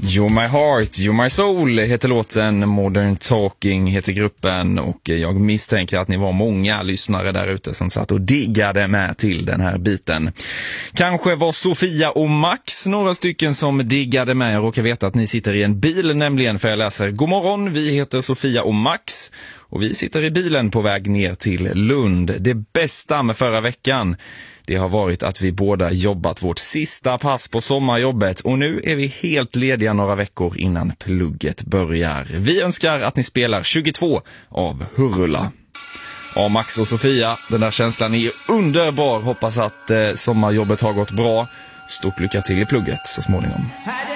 You're My Heart, You're My Soul heter låten, Modern Talking heter gruppen och jag misstänker att ni var många lyssnare där ute som satt och diggade med till den här biten. Kanske var Sofia och Max några stycken som diggade med. Jag råkar veta att ni sitter i en bil nämligen, för jag läser: God morgon, vi heter Sofia och Max och vi sitter i bilen på väg ner till Lund. Det bästa med förra veckan, det har varit att vi båda jobbat vårt sista pass på sommarjobbet och nu är vi helt lediga några veckor innan plugget börjar. Vi önskar att ni spelar 22 av Hurula. Ja, Max och Sofia, den där känslan är underbar. Hoppas att sommarjobbet har gått bra. Stort lycka till i plugget så småningom.